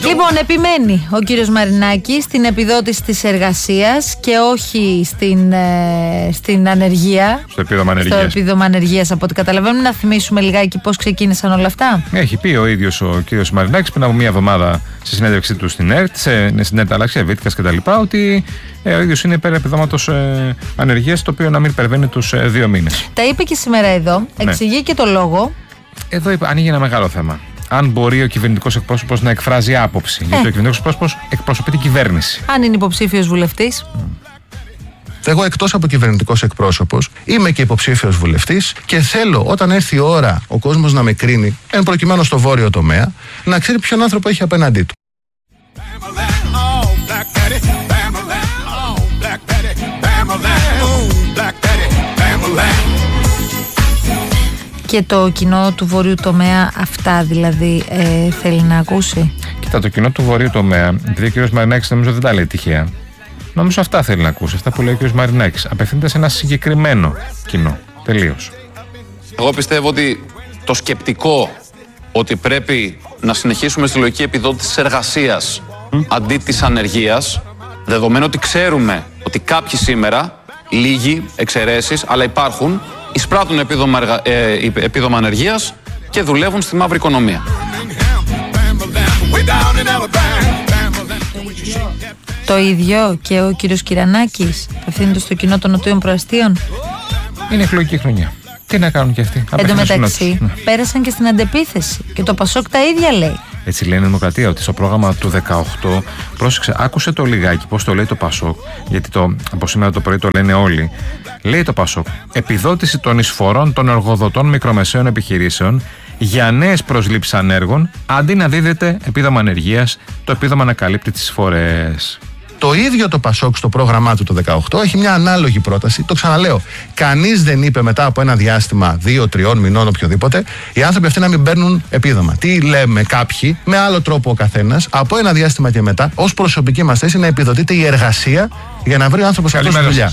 Λοιπόν, επιμένει ο κύριος Μαρινάκης στην επιδότηση της εργασίας και όχι στην ανεργία. Στο επίδομα ανεργίας, από ό,τι καταλαβαίνουμε. Να θυμίσουμε λιγάκι πώς ξεκίνησαν όλα αυτά. Έχει πει ο ίδιος ο κύριος Μαρινάκης πριν από μία εβδομάδα στη συνέντευξή του στην ΕΡΤ, στην ΕΡΤ Αλλαξία, Βίτικας κτλ., ότι ο ίδιος είναι υπέρ επιδόματος ανεργίας, το οποίο να μην υπερβαίνει τους 2 μήνες. Τα είπε και σήμερα εδώ, εξηγεί και το λόγο. Εδώ ανοίγει ένα μεγάλο θέμα. Αν μπορεί ο κυβερνητικός εκπρόσωπος να εκφράζει άποψη. Γιατί ο κυβερνητικός εκπρόσωπος εκπροσωπεί την κυβέρνηση. Αν είναι υποψήφιος βουλευτής. Εγώ, εκτός από κυβερνητικός εκπρόσωπος, είμαι και υποψήφιος βουλευτής και θέλω όταν έρθει η ώρα ο κόσμος να με κρίνει, εν προκειμένου στο βόρειο τομέα, να ξέρει ποιον άνθρωπο έχει απέναντί του. Και το κοινό του βορείου τομέα αυτά δηλαδή θέλει να ακούσει. Κοίτα, το κοινό του βορείου τομέα, επειδή ο κ. Μαρινάκης νομίζω δεν τα λέει τυχαία, νομίζω αυτά θέλει να ακούσει. Αυτά που λέει ο κ. Μαρινάκης. Απευθύνεται σε ένα συγκεκριμένο κοινό. Τελείως. Εγώ πιστεύω ότι το σκεπτικό ότι πρέπει να συνεχίσουμε στη λογική επιδότηση της εργασίας αντί της ανεργίας, δεδομένου ότι ξέρουμε ότι κάποιοι σήμερα, λίγοι εξαιρέσεις, αλλά υπάρχουν, εισπράττουν επίδομα ανεργίας και δουλεύουν στη μαύρη οικονομία. Το ίδιο και ο κύριος Κυρανάκης απευθύνεται στο κοινό των νοτίων προαστίων. Είναι εκλογική χρονιά. Τι να κάνουν κι αυτοί. Εν τω μεταξύ, πέρασαν και στην αντεπίθεση. Και το Πασόκ τα ίδια λέει. Έτσι λένε η Δημοκρατία, ότι στο πρόγραμμα του 18, πρόσεξε, άκουσε το λιγάκι πώς το λέει το Πασόκ, γιατί από σήμερα το πρωί το λένε όλοι. Λέει το Πασόκ, επιδότηση των εισφορών των εργοδοτών μικρομεσαίων επιχειρήσεων για νέες προσλήψεις ανέργων, αντί να δίδεται επίδομα ανεργίας, το επίδομα να καλύπτει τις εισφορές. Το ίδιο το Πασόκ στο πρόγραμμά του το 18 έχει μια ανάλογη πρόταση. Το ξαναλέω. Κανείς δεν είπε μετά από ένα διάστημα 2-3 μηνών, οποιοδήποτε, οι άνθρωποι αυτοί να μην παίρνουν επίδομα. Τι λέμε κάποιοι, με άλλο τρόπο ο καθένας, από ένα διάστημα και μετά, ως προσωπική μας θέση να επιδοτείται η εργασία για να βρει ο άνθρωπος αυτός τη δουλειά.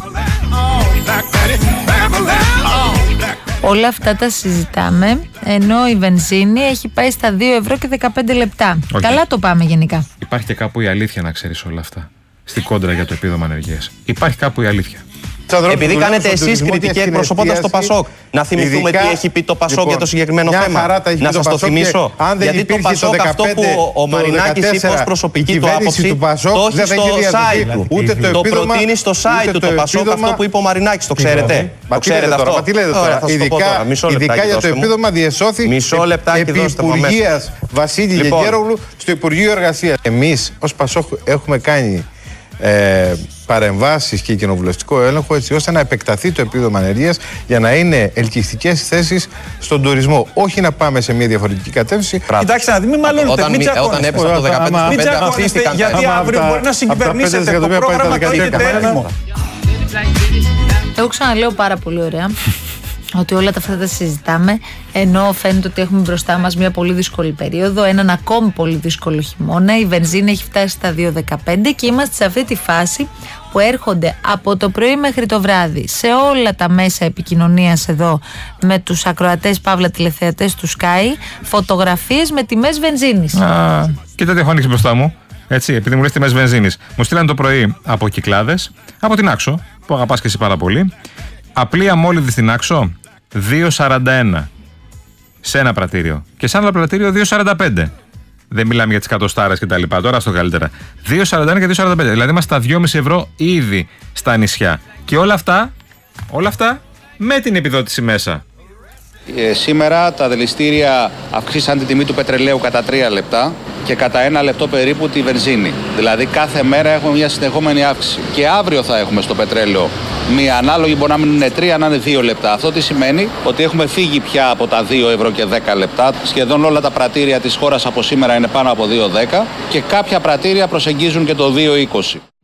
Όλα αυτά τα συζητάμε, ενώ η βενζίνη έχει πάει στα 2 ευρώ και 15 λεπτά. Καλά το πάμε γενικά. Υπάρχει και κάπου η αλήθεια, να ξέρεις, όλα αυτά. Στην κόντρα για το επίδομα ανεργίας. Υπάρχει κάπου η αλήθεια. Επειδή κάνετε εσείς κριτική εκπροσωπώντας το Πασόκ, να θυμηθούμε τι έχει πει το Πασόκ για το συγκεκριμένο θέμα. Να σας το θυμίσω. Γιατί το Πασόκ, αυτό που ο Μαρινάκης είπε ως προσωπική του άποψη, το έχει στο site του. Το προτείνει στο site του το Πασόκ, αυτό που είπε ο Μαρινάκης. Το ξέρετε. Το ξέρετε αυτό. Μα τι λέτε τώρα. Ειδικά για το επίδομα διεσώθη επί Υπουργείας Βασίλη Γεγέρογλου στο Υπουργείο Εργασίας. Εμείς ως Πασόκ έχουμε κάνει παρεμβάσεις και κοινοβουλευτικό έλεγχο έτσι ώστε να επεκταθεί το επίδομα ανεργίας για να είναι ελκυστικές θέσεις στον τουρισμό. Όχι να πάμε σε μια διαφορετική κατεύθυνση. Κοιτάξτε να δείτε, μην μαλώνετε. Όταν έπεσε από το 15, μην τσακώνεστε, γιατί αύριο μπορεί να συγκυβερνήσετε το πρόγραμμα, το έχετε έτοιμο. Εγώ ξαναλέω πάρα πολύ ωραία ότι όλα αυτά τα συζητάμε, ενώ φαίνεται ότι έχουμε μπροστά μας μια πολύ δύσκολη περίοδο, έναν ακόμη πολύ δύσκολο χειμώνα. Η βενζίνη έχει φτάσει στα 2,15 και είμαστε σε αυτή τη φάση που έρχονται από το πρωί μέχρι το βράδυ σε όλα τα μέσα επικοινωνίας εδώ με τους ακροατές παύλα τηλεθεατές του Sky φωτογραφίες με τιμές βενζίνης. Κοίτα τι έχω ανοίξει μπροστά μου. Έτσι, επειδή μου λες τιμές βενζίνης. Μου στείλανε το πρωί από Κυκλάδες, από την Άξο, που αγαπάς και εσύ πάρα πολύ. Απλή αμόλυδη στην Άξο 2,41 σε ένα πρατήριο και σε ένα πρατήριο 2,45. Δεν μιλάμε για τις κατοστάρες και τα λοιπά, τώρα στο καλύτερα. 2,41 και 2,45, δηλαδή είμαστε στα 2,5 ευρώ ήδη στα νησιά. Και όλα αυτά με την επιδότηση μέσα. Σήμερα τα δηληστήρια αυξήσαν την τιμή του πετρελαίου κατά 3 λεπτά και κατά 1 λεπτό περίπου τη βενζίνη. Δηλαδή κάθε μέρα έχουμε μια συνεχόμενη αύξηση. Και αύριο θα έχουμε στο πετρέλαιο μια ανάλογη, μπορεί να μην είναι 3, να είναι 2 λεπτά. Αυτό τι σημαίνει? Ότι έχουμε φύγει πια από τα 2 ευρώ και 10 λεπτά. Σχεδόν όλα τα πρατήρια της χώρας από σήμερα είναι πάνω από 2,10 και κάποια πρατήρια προσεγγίζουν και το 2,20.